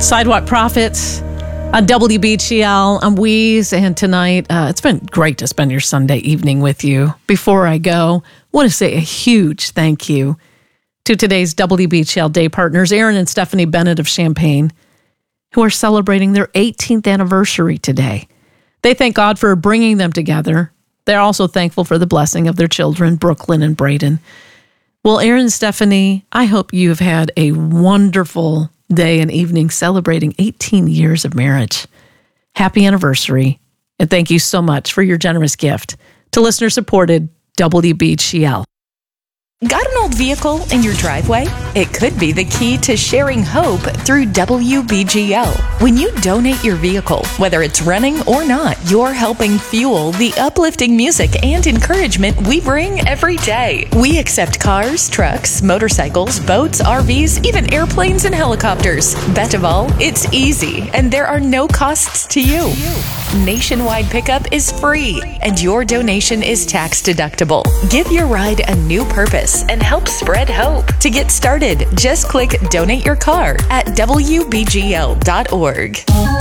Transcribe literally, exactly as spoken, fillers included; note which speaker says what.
Speaker 1: Sidewalk Prophets on W B G L. I'm Weeze, and tonight uh, it's been great to spend your Sunday evening with you. Before I go, I want to say a huge thank you to today's W B G L Day partners, Aaron and Stephanie Bennett of Champaign, who are celebrating their eighteenth anniversary today. They thank God for bringing them together. They're also thankful for the blessing of their children, Brooklyn and Braden. Well, Aaron and Stephanie, I hope you've had a wonderful day and evening celebrating eighteen years of marriage. Happy anniversary, and thank you so much for your generous gift to listener-supported W B G L.
Speaker 2: Got an old vehicle in your driveway? It could be the key to sharing hope through W B G L. When you donate your vehicle, whether it's running or not, you're helping fuel the uplifting music and encouragement we bring every day. We accept cars, trucks, motorcycles, boats, R Vs, even airplanes and helicopters. Best of all, it's easy, and there are no costs to you. Nationwide pickup is free, and your donation is tax deductible. Give your ride a new purpose and help spread hope. To get started, just click Donate Your Car at W B G L dot org.